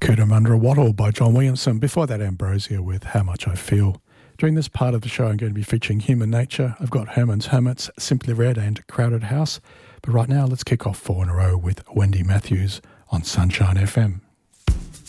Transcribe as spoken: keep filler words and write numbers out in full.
Cooter Under a Wattle by John Williamson. Before that, Ambrosia with How Much I Feel. During this part of the show, I'm going to be featuring Human Nature. I've got Herman's Hermits, Simply Red and Crowded House. But right now, let's kick off four in a row with Wendy Matthews on Sunshine F M.